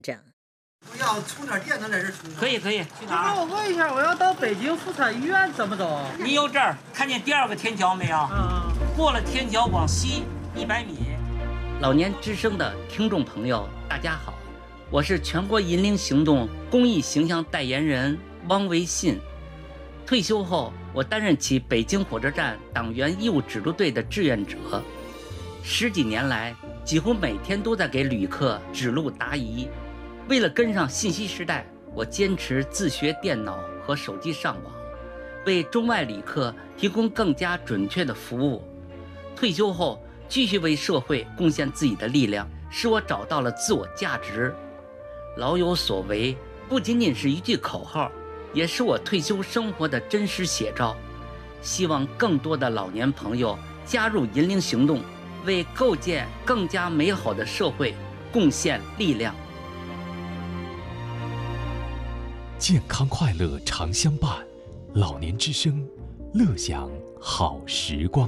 这样。 我要充点电能在这充吗？ 可以，去哪儿？ 我问一下，我要到北京妇产医院怎么走？ 你有这儿看见第2个天桥没有？过了天桥往西100米。 老年之声的听众朋友，大家好，我是全国银龄行动公益形象代言人汪维信。退休后，我担任起北京火车站党员义务指路队的志愿者，10几年来，几乎每天都在给旅客指路答疑。为了跟上信息时代，我坚持自学电脑和手机上网，为中外旅客提供更加准确的服务。退休后，继续为社会贡献自己的力量，使我找到了自我价值。老有所为不仅仅是一句口号，也是我退休生活的真实写照。希望更多的老年朋友加入银龄行动，为构建更加美好的社会贡献力量。 健康快乐常相伴，老年之声，乐享好时光。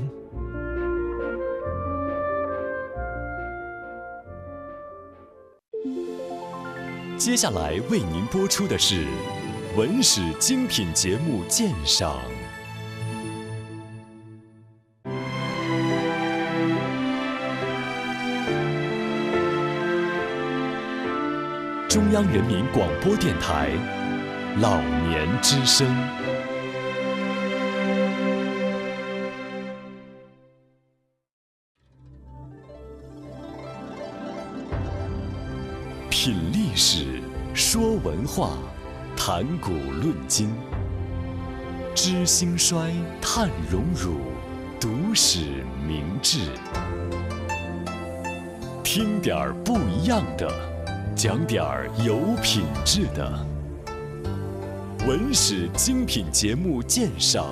接下来为您播出的是文史精品节目鉴赏。中央人民广播电台老年之声。品历史，说文化，谈古论今，知兴衰，探荣辱，读史明智。听点儿不一样的，讲点儿有品质的。文史精品节目鉴赏。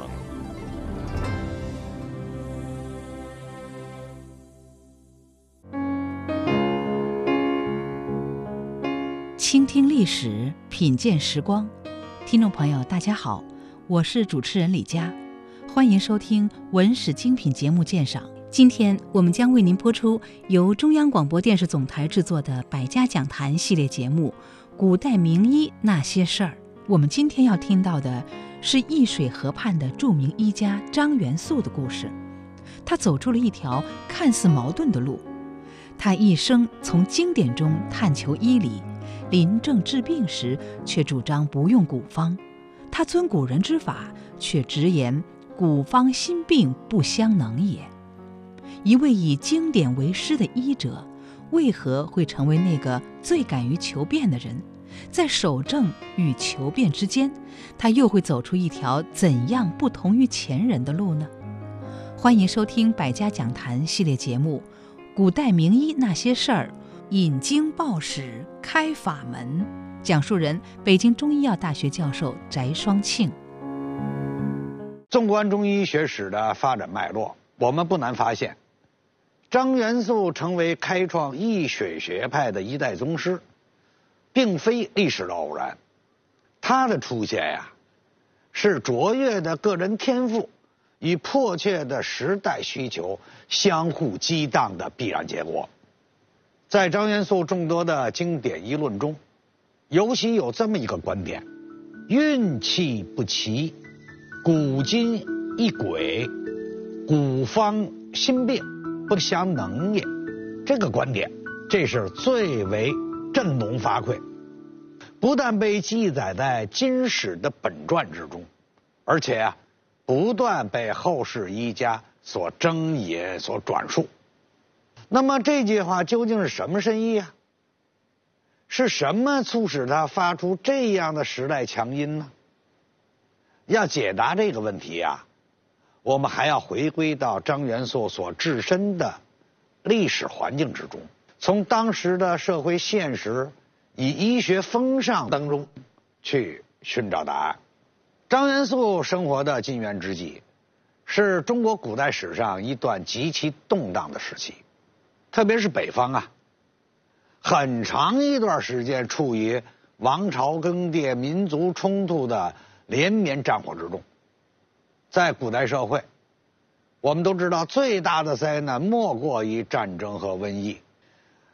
倾听历史，品鉴时光。听众朋友大家好，我是主持人李佳，欢迎收听文史精品节目鉴赏。今天我们将为您播出由中央广播电视总台制作的百家讲坛系列节目《古代名医那些事儿》。我们今天要听到的是易水河畔的著名医家张元素的故事。他走出了一条看似矛盾的路，他一生从经典中探求医理，临症治病时却主张不用古方，他遵古人之法，却直言古方新病不相能也。一位以经典为师的医者，为何会成为那个最敢于求变的人？在守正与求变之间，他又会走出一条怎样不同于前人的路呢？欢迎收听百家讲坛系列节目《古代名医那些事儿》，引经报史，开法门。讲述人：北京中医药大学教授翟双庆。 纵观中医学史的发展脉络，我们不难发现，张元素成为开创易水学派的一代宗师，并非历史的偶然。他的出现呀，是卓越的个人天赋与迫切的时代需求相互激荡的必然结果。在张元素众多的经典医论中，尤其有这么一个观点：运气不齐，古今一轨，古方新病不相能也。这个观点，这是最为振聋发聩，不但被记载在金史的本传之中，而且不断被后世医家所争议、所转述。那么这句话究竟是什么深意啊？是什么促使他发出这样的时代强音呢？要解答这个问题啊，我们还要回归到张元素所置身的历史环境之中，从当时的社会现实以医学风尚当中去寻找答案。张元素生活的金元之际，是中国古代史上一段极其动荡的时期，特别是北方啊，很长一段时间处于王朝更迭、民族冲突的连绵战火之中。在古代社会，我们都知道最大的灾难莫过于战争和瘟疫。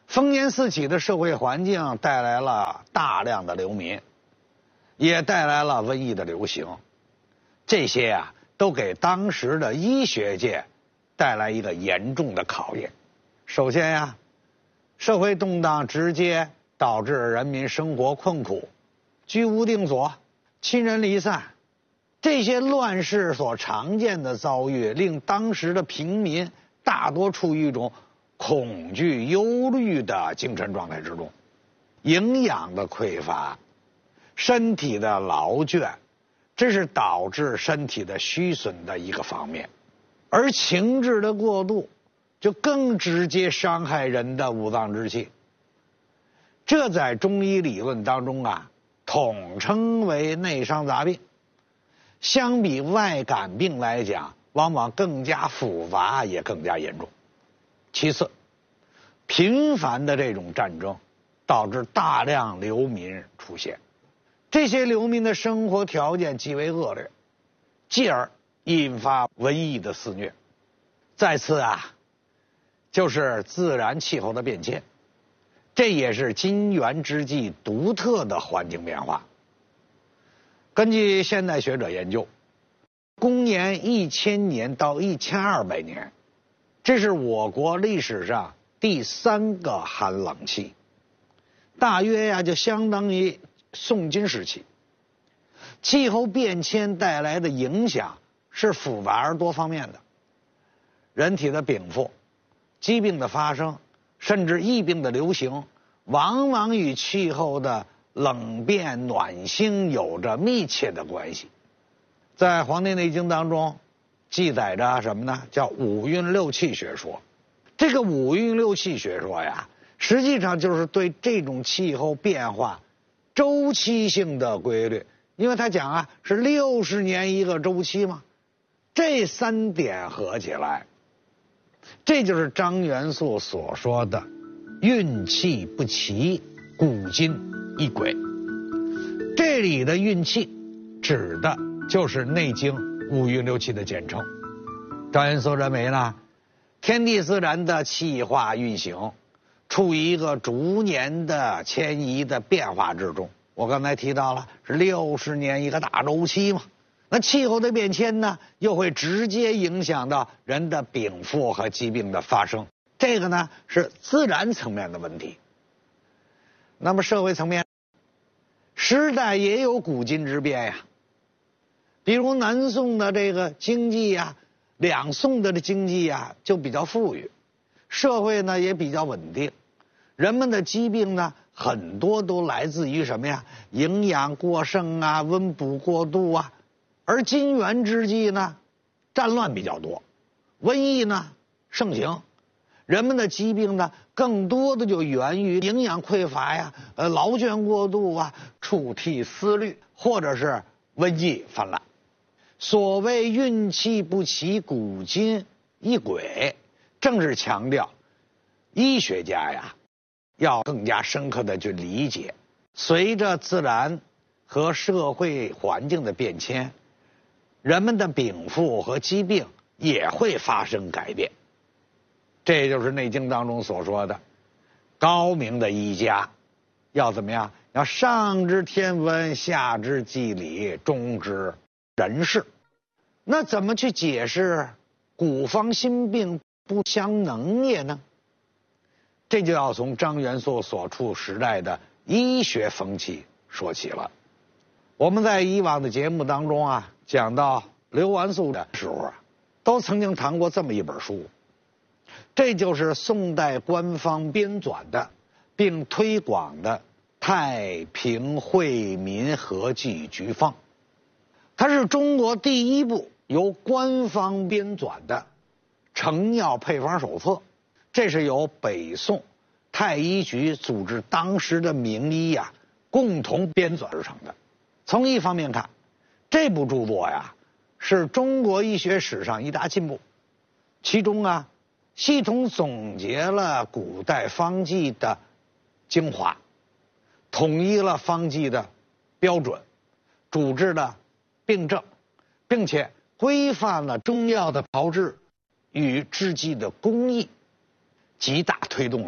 烽烟四起的社会环境带来了大量的流民，也带来了瘟疫的流行。这些啊，都给当时的医学界带来一个严重的考验。首先呀，社会动荡直接导致人民生活困苦，居无定所，亲人离散。这些乱世所常见的遭遇，令当时的平民大多处于一种恐惧、忧虑的精神状态之中，营养的匮乏，身体的劳倦，这是导致身体的虚损的一个方面。而情志的过度，就更直接伤害人的五脏之气。这在中医理论当中啊，统称为内伤杂病。相比外感病来讲，往往更加复杂，也更加严重。其次，频繁的这种战争导致大量流民出现，这些流民的生活条件极为恶劣，继而引发瘟疫的肆虐。再次啊，就是自然气候的变迁，这也是金元之际独特的环境变化。根据现代学者研究，公元1000年到1200年，这是我国历史上第3个寒冷期，大约呀就相当于宋金时期。气候变迁带来的影响是复杂而多方面的，人体的禀赋、疾病的发生，甚至疫病的流行，往往与气候的冷变暖兴有着密切的关系。在《黄帝内经》当中记载着什么呢？叫五运六气学说。这个五运六气学说呀，实际上就是对这种气候变化周期性的规律，因为他讲啊是60年一个周期嘛。这3点合起来，这就是张元素所说的运气不齐，古今一轨。这里的运气指的就是《内经》五运六气的简称。张元素认为呢，天地自然的气化运行处于一个逐年的迁移的变化之中。我刚才提到了是60年一个大周期嘛，那气候的变迁呢，又会直接影响到人的禀赋和疾病的发生。这个呢是自然层面的问题。那么社会层面，时代也有古今之变呀。比如南宋的这个经济呀，两宋的经济呀就比较富裕，社会呢也比较稳定，人们的疾病呢很多都来自于什么呀？营养过剩啊，温补过度啊。而金元之际呢，战乱比较多，瘟疫呢盛行，人们的疾病呢更多的就源于营养匮乏呀，劳倦过度啊，触涕思虑，或者是瘟疫泛滥。所谓运气不齐，古今一轨，正是强调医学家呀要更加深刻的去理解，随着自然和社会环境的变迁，人们的禀赋和疾病也会发生改变。这就是《内经》当中所说的，高明的医家要怎么样？要上知天文，下知季理，中知人事。那怎么去解释古方新病不相能也呢？这就要从张元素所处时代的医学风气说起了。我们在以往的节目当中啊，讲到刘完素的时候啊，都曾经谈过这么一本书，这就是宋代官方编纂的并推广的《太平惠民和剂局方》，它是中国第一部由官方编纂的成药配方手册。这是由北宋太医局组织当时的名医呀共同编纂而成的。从一方面看，这部著作呀是中国医学史上一大进步，其中啊系统总结了古代方剂的精华，统一了方剂的标准，主治的病症，并且规范了中药的炮制与制剂的工艺，极大推动了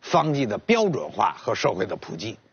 方剂的标准化和社会的普及。